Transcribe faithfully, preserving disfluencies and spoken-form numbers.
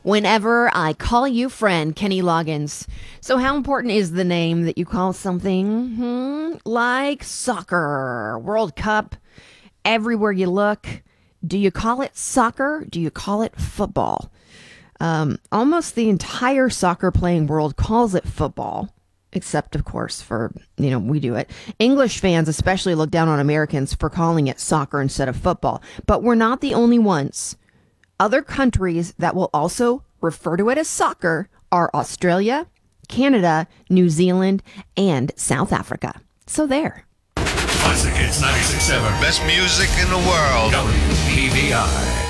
Whenever I call you friend, Kenny Loggins. So how important is the name that you call something hmm, like soccer, World Cup, everywhere you look? Do you call it soccer? Do you call it football? Um, almost the entire soccer playing world calls it football. Except, of course, for, you know, we do it. English fans especially look down on Americans for calling it soccer instead of football. But we're not the only ones. Other countries that will also refer to it as soccer are Australia, Canada, New Zealand, and South Africa. So there. Classic Hits ninety-six point seven. Best music in the world. W P V I.